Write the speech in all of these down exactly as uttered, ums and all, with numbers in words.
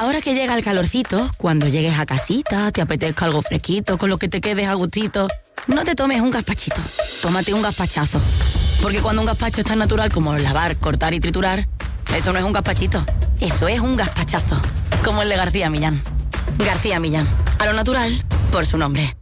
Ahora que llega el calorcito, cuando llegues a casita, te apetezca algo fresquito, con lo que te quedes a gustito, no te tomes un gazpachito, tómate un gazpachazo. Porque cuando un gazpacho es tan natural como lavar, cortar y triturar, eso no es un gazpachito, eso es un gazpachazo. Como el de García Millán. García Millán, a lo natural, por su nombre.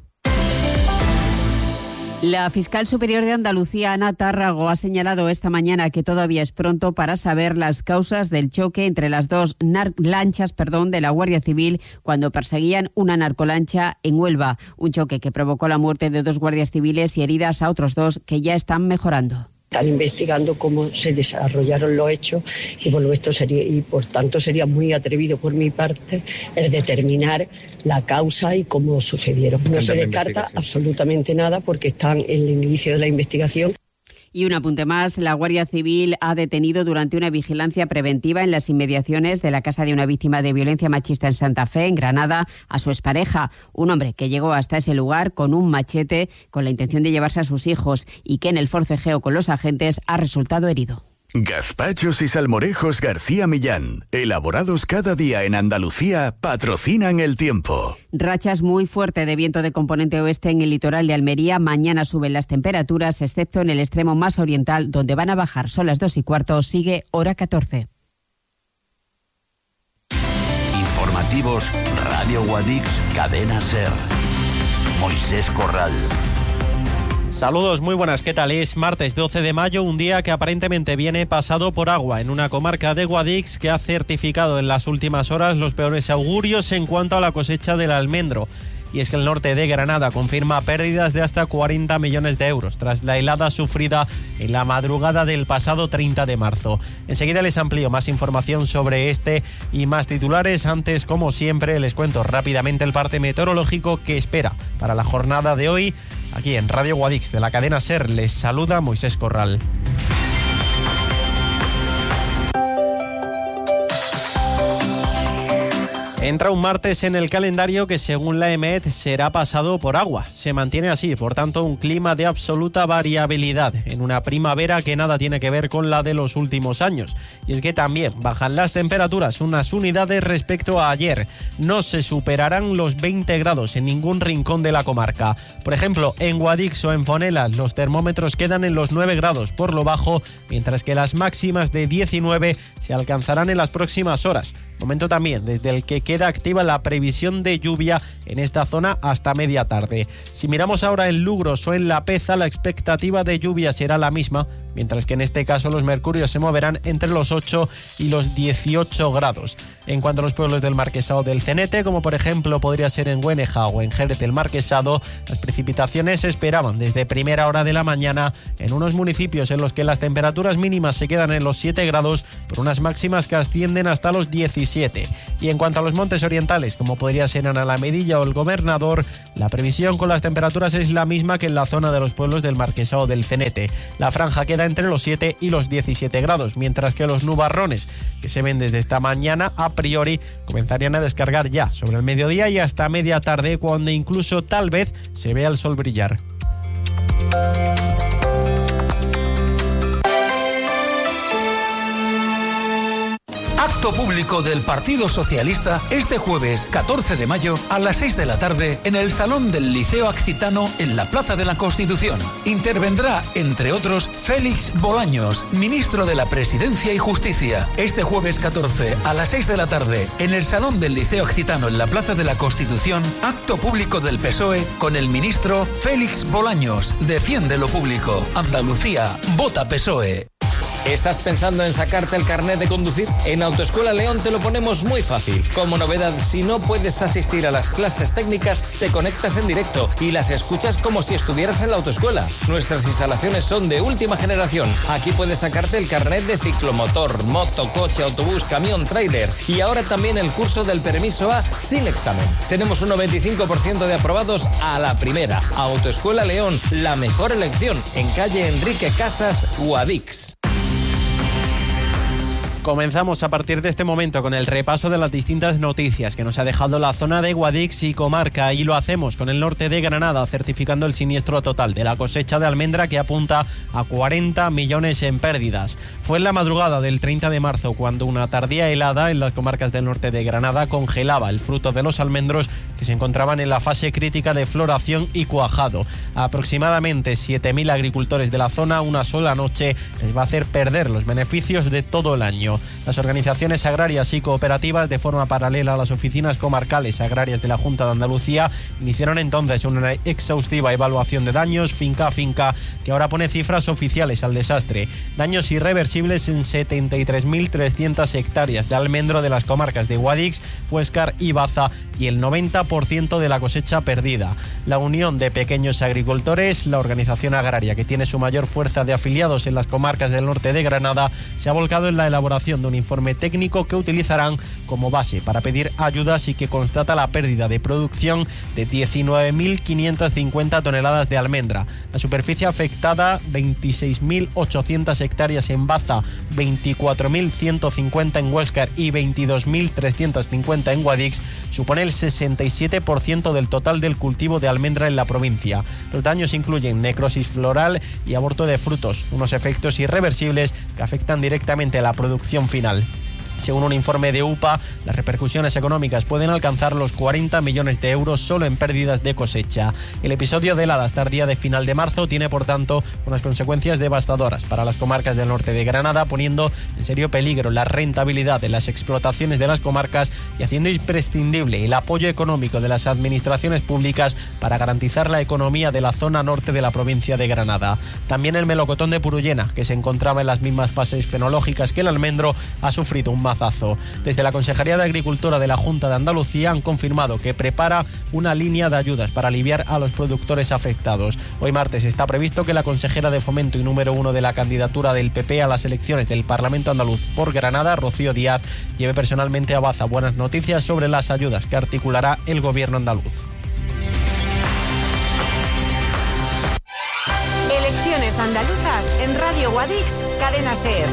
La fiscal superior de Andalucía, Ana Tárrago, ha señalado esta mañana que todavía es pronto para saber las causas del choque entre las dos nar- lanchas perdón, de la Guardia Civil cuando perseguían una narcolancha en Huelva. Un choque que provocó la muerte de dos guardias civiles y heridas a otros dos que ya están mejorando. Están investigando cómo se desarrollaron los hechos y por, esto sería, y por tanto sería muy atrevido por mi parte el determinar la causa y cómo sucedieron. No se descarta absolutamente nada porque están en el inicio de la investigación. Y un apunte más, la Guardia Civil ha detenido durante una vigilancia preventiva en las inmediaciones de la casa de una víctima de violencia machista en Santa Fe, en Granada, a su expareja, un hombre que llegó hasta ese lugar con un machete con la intención de llevarse a sus hijos y que en el forcejeo con los agentes ha resultado herido. Gazpachos y salmorejos García Millán, elaborados cada día en Andalucía, patrocinan el tiempo. Rachas muy fuertes de viento de componente oeste en el litoral de Almería. Mañana suben las temperaturas, excepto en el extremo más oriental, donde van a bajar. Son las dos y cuarto, sigue hora catorce. Informativos, Radio Guadix, Cadena SER. Moisés Corral. Saludos, muy buenas, ¿qué tal? Es martes doce de mayo, un día que aparentemente viene pasado por agua en una comarca de Guadix que ha certificado en las últimas horas los peores augurios en cuanto a la cosecha del almendro. Y es que el norte de Granada confirma pérdidas de hasta cuarenta millones de euros tras la helada sufrida en la madrugada del pasado treinta de marzo. Enseguida les amplío más información sobre este y más titulares. Antes, como siempre, les cuento rápidamente el parte meteorológico que espera para la jornada de hoy. Aquí en Radio Guadix de la cadena SER les saluda Moisés Corral. Entra un martes en el calendario que según la EMET será pasado por agua. Se mantiene así, por tanto, un clima de absoluta variabilidad en una primavera que nada tiene que ver con la de los últimos años. Y es que también bajan las temperaturas unas unidades respecto a ayer. No se superarán los veinte grados en ningún rincón de la comarca. Por ejemplo, en Guadix o en Fonelas los termómetros quedan en los nueve grados por lo bajo, mientras que las máximas de diecinueve se alcanzarán en las próximas horas. Momento también desde el que queda activa la previsión de lluvia en esta zona hasta media tarde. Si miramos ahora en Lugros o en La Peza, la expectativa de lluvia será la misma, mientras que en este caso los mercurios se moverán entre los ocho y los dieciocho grados. En cuanto a los pueblos del Marquesado del Cenete, como por ejemplo podría ser en Güeneja o en Jerez del Marquesado, las precipitaciones se esperaban desde primera hora de la mañana en unos municipios en los que las temperaturas mínimas se quedan en los siete grados, por unas máximas que ascienden hasta los diecisiete. Y en cuanto a los montes orientales, como podría ser en Alamedilla o el Gobernador, la previsión con las temperaturas es la misma que en la zona de los pueblos del Marquesado del Cenete. La franja queda entre los siete y los diecisiete grados, mientras que los nubarrones que se ven desde esta mañana a priori comenzarían a descargar ya sobre el mediodía y hasta media tarde, cuando incluso tal vez se vea el sol brillar. Acto público del Partido Socialista este jueves catorce de mayo a las seis de la tarde en el Salón del Liceo Accitano en la Plaza de la Constitución. Intervendrá, entre otros, Félix Bolaños, ministro de la Presidencia y Justicia. Este jueves catorce a las seis de la tarde en el Salón del Liceo Accitano en la Plaza de la Constitución, acto público del P S O E con el ministro Félix Bolaños. Defiende lo público. Andalucía, vota P S O E. ¿Estás pensando en sacarte el carnet de conducir? En Autoescuela León te lo ponemos muy fácil. Como novedad, si no puedes asistir a las clases técnicas, te conectas en directo y las escuchas como si estuvieras en la autoescuela. Nuestras instalaciones son de última generación. Aquí puedes sacarte el carnet de ciclomotor, moto, coche, autobús, camión, tráiler y ahora también el curso del permiso A sin examen. Tenemos un noventa y cinco por ciento de aprobados a la primera. Autoescuela León, la mejor elección, en calle Enrique Casas, Guadix. Comenzamos a partir de este momento con el repaso de las distintas noticias que nos ha dejado la zona de Guadix y comarca, y lo hacemos con el norte de Granada, certificando el siniestro total de la cosecha de almendra, que apunta a cuarenta millones en pérdidas. Fue en la madrugada del treinta de marzo cuando una tardía helada en las comarcas del norte de Granada congelaba el fruto de los almendros, que se encontraban en la fase crítica de floración y cuajado. A aproximadamente siete mil agricultores de la zona, una sola noche les va a hacer perder los beneficios de todo el año. Las organizaciones agrarias y cooperativas, de forma paralela a las oficinas comarcales agrarias de la Junta de Andalucía, iniciaron entonces una exhaustiva evaluación de daños finca a finca, que ahora pone cifras oficiales al desastre. Daños irreversibles en setenta y tres mil trescientas hectáreas de almendro de las comarcas de Guadix, Huéscar y Baza, y el noventa por ciento de la cosecha perdida. La Unión de Pequeños Agricultores, la organización agraria que tiene su mayor fuerza de afiliados en las comarcas del norte de Granada, se ha volcado en la elaboración de un informe técnico que utilizarán como base para pedir ayudas y que constata la pérdida de producción de diecinueve mil quinientas cincuenta toneladas de almendra. La superficie afectada, veintiséis mil ochocientas hectáreas en Baza, veinticuatro mil ciento cincuenta en Huéscar y veintidós mil trescientos cincuenta en Guadix, supone el sesenta y siete por ciento del total del cultivo de almendra en la provincia. Los daños incluyen necrosis floral y aborto de frutos, unos efectos irreversibles que afectan directamente a la producción final. Según un informe de U P A, las repercusiones económicas pueden alcanzar los cuarenta millones de euros solo en pérdidas de cosecha. El episodio de heladas tardía de final de marzo tiene, por tanto, unas consecuencias devastadoras para las comarcas del norte de Granada, poniendo en serio peligro la rentabilidad de las explotaciones de las comarcas y haciendo imprescindible el apoyo económico de las administraciones públicas para garantizar la economía de la zona norte de la provincia de Granada. También el melocotón de Purullena, que se encontraba en las mismas fases fenológicas que el almendro, ha sufrido un mazazo. Desde la Consejería de Agricultura de la Junta de Andalucía han confirmado que prepara una línea de ayudas para aliviar a los productores afectados. Hoy martes está previsto que la consejera de Fomento y número uno de la candidatura del P P a las elecciones del Parlamento andaluz por Granada, Rocío Díaz, lleve personalmente a Baza buenas noticias sobre las ayudas que articulará el gobierno andaluz. Elecciones andaluzas en Radio Guadix, Cadena SER.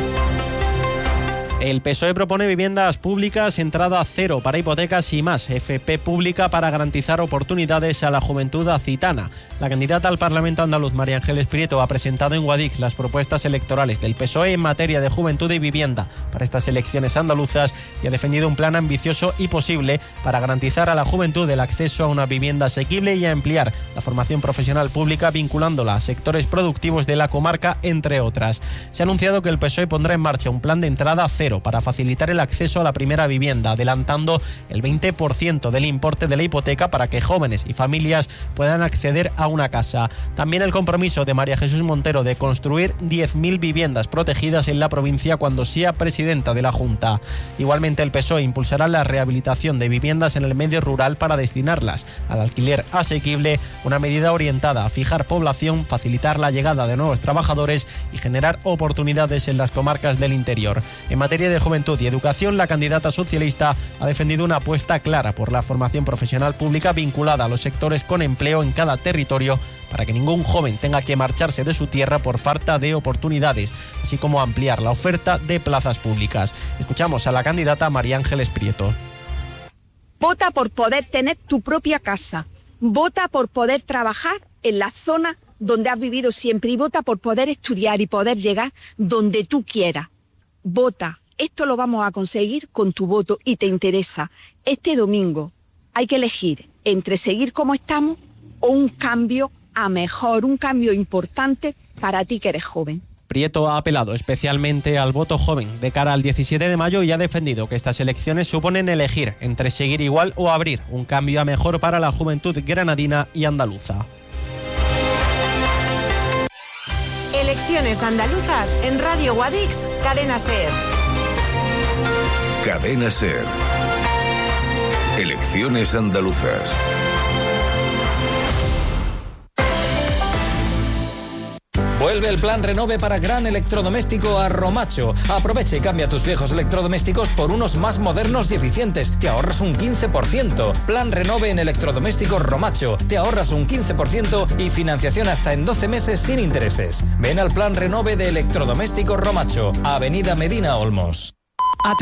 El P S O E propone viviendas públicas, entrada cero para hipotecas y más, F P pública para garantizar oportunidades a la juventud acitana. La candidata al Parlamento andaluz, María Ángeles Prieto, ha presentado en Guadix las propuestas electorales del P S O E en materia de juventud y vivienda para estas elecciones andaluzas y ha defendido un plan ambicioso y posible para garantizar a la juventud el acceso a una vivienda asequible y a ampliar la formación profesional pública vinculándola a sectores productivos de la comarca, entre otras. Se ha anunciado que el P S O E pondrá en marcha un plan de entrada cero para facilitar el acceso a la primera vivienda, adelantando el veinte por ciento del importe de la hipoteca para que jóvenes y familias puedan acceder a una casa. También el compromiso de María Jesús Montero de construir diez mil viviendas protegidas en la provincia cuando sea presidenta de la Junta. Igualmente el P S O E impulsará la rehabilitación de viviendas en el medio rural para destinarlas al alquiler asequible, una medida orientada a fijar población, facilitar la llegada de nuevos trabajadores y generar oportunidades en las comarcas del interior. En materia de juventud y educación, la candidata socialista ha defendido una apuesta clara por la formación profesional pública vinculada a los sectores con empleo en cada territorio para que ningún joven tenga que marcharse de su tierra por falta de oportunidades, así como ampliar la oferta de plazas públicas. Escuchamos a la candidata María Ángeles Prieto. Vota por poder tener tu propia casa. Vota por poder trabajar en la zona donde has vivido siempre y vota por poder estudiar y poder llegar donde tú quieras. Vota. Esto lo vamos a conseguir con tu voto y te interesa. Este domingo hay que elegir entre seguir como estamos o un cambio a mejor, un cambio importante para ti que eres joven. Prieto ha apelado especialmente al voto joven de cara al diecisiete de mayo y ha defendido que estas elecciones suponen elegir entre seguir igual o abrir un cambio a mejor para la juventud granadina y andaluza. Elecciones andaluzas en Radio Guadix, Cadena SER. Cadena SER. Elecciones andaluzas. Vuelve el plan Renove para gran electrodoméstico a Romacho. Aprovecha y cambia tus viejos electrodomésticos por unos más modernos y eficientes. Te ahorras un quince por ciento. Plan Renove en electrodomésticos Romacho. Te ahorras un quince por ciento y financiación hasta en doce meses sin intereses. Ven al plan Renove de electrodomésticos Romacho, Avenida Medina Olmos.